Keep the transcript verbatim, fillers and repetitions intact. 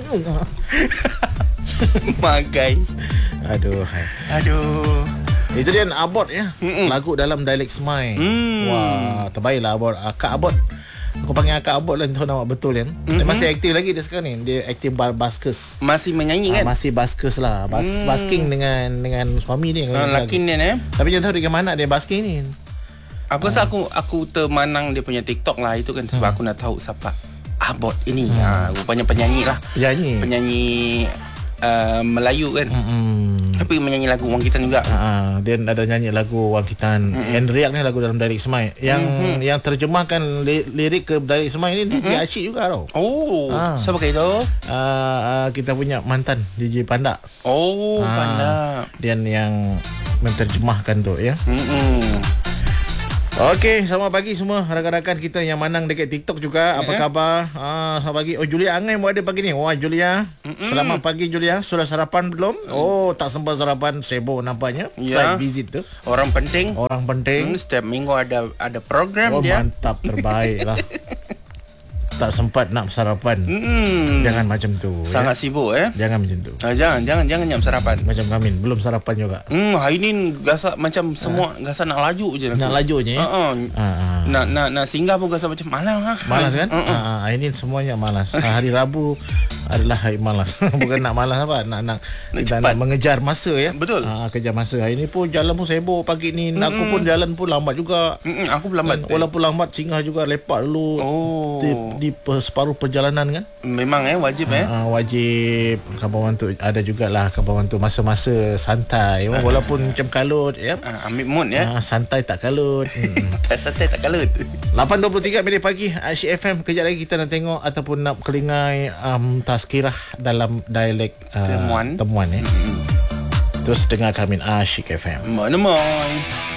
Magai. Aduh. Aduh. Itu dia Abot ya. Mm-mm. Lagu dalam dialek Semai. Mm. Wah, terbaiklah Abot. Kak Abot. Aku panggil Kak Abot lah, tahu nama betul kan. Mm-hmm. Dia masih aktif lagi dia sekarang ni. Dia aktif baskers. Masih menyanyi kan? Ah, masih baskers lah. Bas- mm. Basking dengan dengan suami dia. Ah, laki ni eh. Tapi jangan tahu dia ke mana dia basking ni. Aku rasa aku aku termanang dia punya TikTok lah itu kan sebab hmm. aku nak tahu siapa Abot ini. Hmm. Ha, rupanya penyanyi lah. Penyanyi. Penyanyi uh, Melayu kan. Hmm. Tapi menyanyi lagu Wang Kitan juga. Ha, dia ada nyanyi lagu Wang Kitan. Hmm. And Riak ni lagu dalam dialek Semai. Yang hmm. yang terjemahkan li- lirik ke dialek Semai ni hmm. dia Asyik juga tau. Oh, ha. Siapa kaya tu? Uh, uh, kita punya mantan D J Pandak. Oh, ha. Pandak. Dia yang menterjemahkan tu ya. Hmm. Okey, selamat pagi semua rakan-rakan kita yang manang dekat TikTok juga. Apa yeah. khabar? Ah, selamat pagi. Oh, Julia Angai buat ada pagi ni. Wah, Julia. Mm-mm. Selamat pagi Julia. Sudah sarapan belum? Mm. Oh, tak sempat sarapan, sibuk nampaknya. Yeah. Side visit tu. Orang penting. Orang penting. Hmm, setiap minggu ada ada program oh, dia. Oh, mantap, terbaik lah. Tak sempat nak sarapan. Mm-mm. Jangan macam tu. Sangat ya? sibuk eh. Jangan macam tu. Ah, jangan, jangan, jangan nyam sarapan. Macam kami belum sarapan juga. Hmm, hari ni gasak macam semua ha? Gasak nak laju je. Nak laju je. Ha uh-uh. uh-uh. Nak nak nak singgah pun gasak macam malas ha. Malas kan? Uh-uh. Ha, hari ni semuanya malas. Hari Rabu adalah hari malas. Bukan nak malas apa, nak nak nak, kita nak mengejar masa ya. Betul. Ha, kejar masa. Hari ni pun jalan pun sibuk pagi ni. Mm. Aku pun jalan pun lambat juga. Mm-mm, aku lambat. Dan, walaupun lambat singgah juga lepak dulu. Oh. Di, di separuh perjalanan kan. Memang eh wajib eh. Ha, wajib. Kawan tu ada jugalah kawan tu masa-masa santai. Uh. Walaupun macam kalut ya. Uh, ambil mood ya. Ha, santai tak kalut. Santai tak kalut. lapan dua puluh tiga minit pagi Asyik F M. Kejap lagi kita nak tengok ataupun nak kelingai um, tazkirah dalam dialek uh, temuan temuan eh. Mm-hmm. Terus dengar kami Asyik F M. Mana-mana.